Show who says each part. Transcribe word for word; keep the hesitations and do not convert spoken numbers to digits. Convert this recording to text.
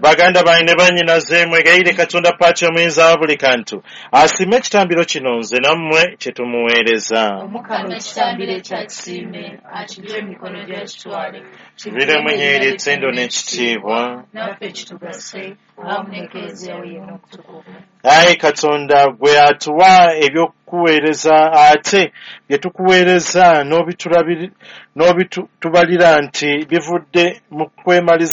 Speaker 1: baganda baine banyinaze mwegayire Katonda pacha omuyinza wa buli kantu asime ekitambiro kino nze nammwe kyetumuweereza
Speaker 2: omukama ekitambiro ekyakisiime akigye emikono gy'ekitwale
Speaker 1: kibire munyeri ettendo n'ekitiibwa
Speaker 2: naffe kitugase awamu n'ekereziya we yenna okutukuvu.
Speaker 1: Ayi Katonda gwe atuwa ebyokuweereza ate bye tukuweereza n'obitubalira nti bivudde mu kwemaliza